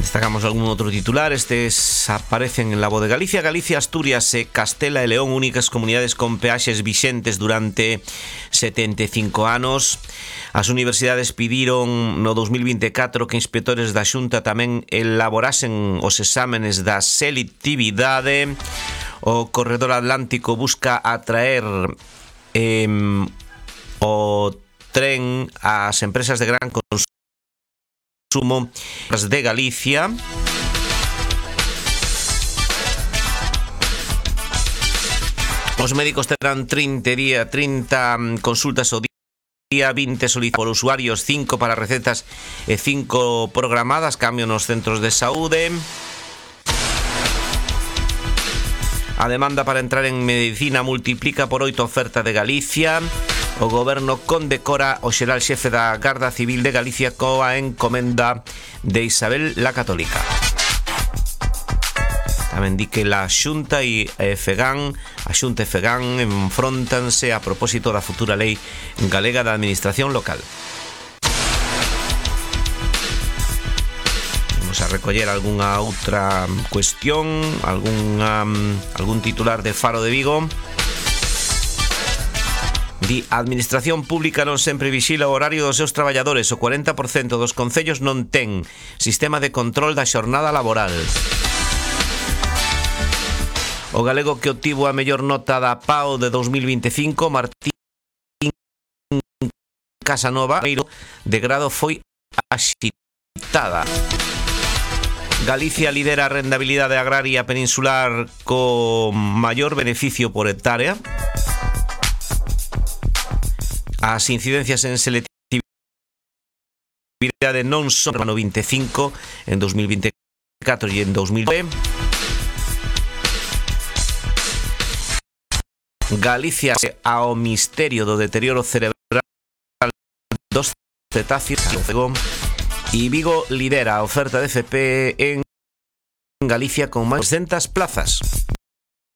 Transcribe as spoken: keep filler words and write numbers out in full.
Destacamos algún outro titular. Estes aparecen en La Voz de Galicia. Galicia, Asturias e Castela e León, únicas comunidades con peaxes vixentes durante setenta e cinco anos. As universidades pediron no dos mil vinte e catro que inspectores da Xunta tamén elaborasen os exámenes da selectividade. O Corredor Atlántico busca atraer eh, o tren ás empresas de gran consumo Sumo de Galicia. Os médicos terán trinta día, trinta consultas ao día, vinte solicitadas por usuarios, cinco para recetas e cinco programadas, cambio nos centros de saúde. A demanda para entrar en medicina multiplica por oito a oferta de Galicia. O goberno condecora o xeral xefe da Garda Civil de Galicia coa encomenda de Isabel la Católica. Tamén di que la Xunta e FEGAN, a Xunta e FEGAN enfrontanse a propósito da futura lei galega da administración local. Vamos a recoller algunha outra cuestión, algunha, algún titular de Faro de Vigo. Di, a administración pública non sempre vixila o horario dos seus traballadores. O cuarenta por cento dos concellos non ten sistema de control da xornada laboral. O galego que obtivo a mellor nota da PAO de dos mil vinte e cinco, Martín Casanova, de grado foi axitada. Galicia lidera a rentabilidade agraria peninsular co maior beneficio por hectárea. As incidencias en selectividade non son no vinte e cinco, en dos mil vinte e catro e en dos mil nove. Galicia ao misterio do deterioro cerebral dos cetáceos. E Vigo lidera a oferta de F P en Galicia con máis de doscientas plazas.